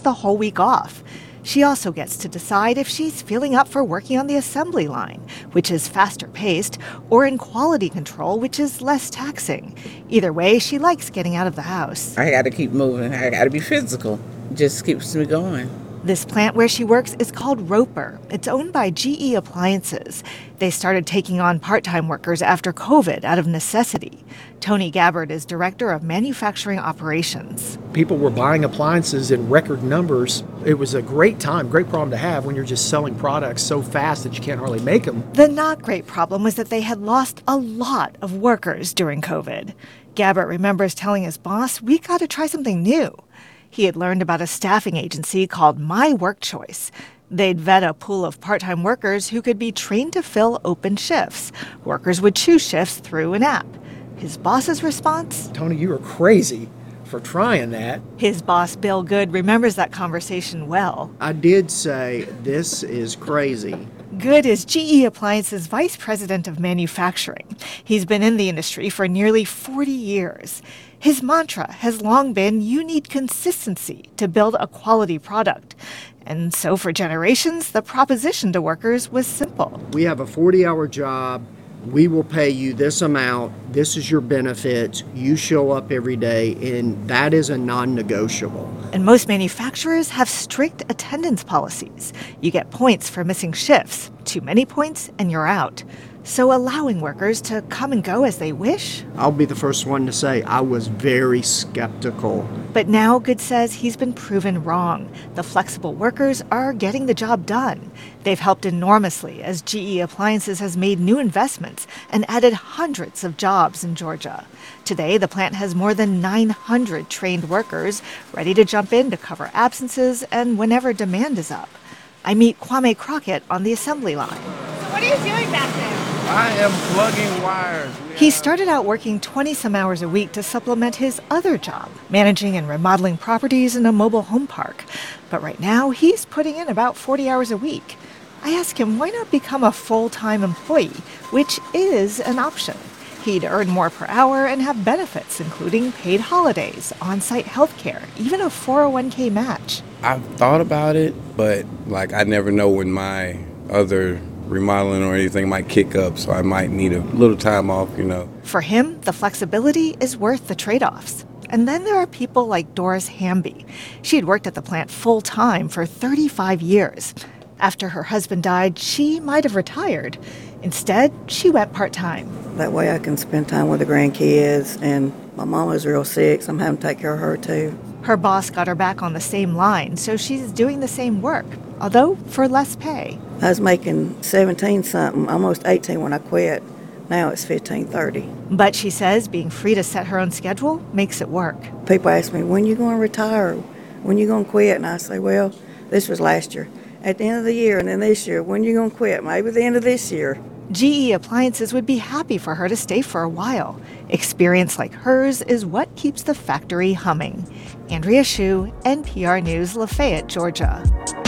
the whole week off. She also gets to decide if she's feeling up for working on the assembly line, which is faster paced, or in quality control, which is less taxing. Either way, she likes getting out of the house. I got to keep moving. I got to be physical. Just keeps me going. This plant where she works is called Roper. It's owned by GE Appliances. They started taking on part-time workers after COVID out of necessity. Tony Gabbard is director of manufacturing operations. People were buying appliances in record numbers. It was a great time, great problem to have when you're just selling products so fast that you can't hardly make them. The not great problem was that they had lost a lot of workers during COVID. Gabbard remembers telling his boss, "We got to try something new." He had learned about a staffing agency called My Work Choice. They'd vet a pool of part-time workers who could be trained to fill open shifts. Workers would choose shifts through an app. His boss's response? Tony, you are crazy for trying that. His boss, Bill Good, remembers that conversation well. I did say, this is crazy. Good is GE Appliances' vice president of manufacturing. He's been in the industry for nearly 40 years. His mantra has long been, you need consistency to build a quality product. And so for generations, the proposition to workers was simple. We have a 40-hour job. We will pay you this amount. This is your benefits. You show up every day, and that is a non-negotiable. And most manufacturers have strict attendance policies. You get points for missing shifts. Too many points, and you're out. So allowing workers to come and go as they wish? I'll be the first one to say I was very skeptical. But now Good says he's been proven wrong. The flexible workers are getting the job done. They've helped enormously as GE Appliances has made new investments and added hundreds of jobs in Georgia. Today, the plant has more than 900 trained workers ready to jump in to cover absences and whenever demand is up. I meet Kwame Crockett on the assembly line. So what are you doing back there? I am plugging wires. He started out working 20-some hours a week to supplement his other job, managing and remodeling properties in a mobile home park. But right now, he's putting in about 40 hours a week. I ask him why not become a full-time employee, which is an option. He'd earn more per hour and have benefits, including paid holidays, on-site health care, even a 401k match. I've thought about it, but I never know when my other remodeling or anything might kick up, so I might need a little time off, For him, the flexibility is worth the trade-offs. And then there are people like Doris Hamby. She had worked at the plant full-time for 35 years. After her husband died, she might have retired. Instead, she went part-time. That way I can spend time with the grandkids, and my mama's real sick, so I'm having to take care of her too. Her boss got her back on the same line, so she's doing the same work, although for less pay. I was making 17-something, almost 18 when I quit. Now it's 15.30. But she says being free to set her own schedule makes it work. People ask me, when you going to retire? When you going to quit? And I say, well, this was last year. At the end of the year, and then this year, when you going to quit? Maybe the end of this year. GE Appliances would be happy for her to stay for a while. Experience like hers is what keeps the factory humming. Andrea Hsu, NPR News, Lafayette, Georgia.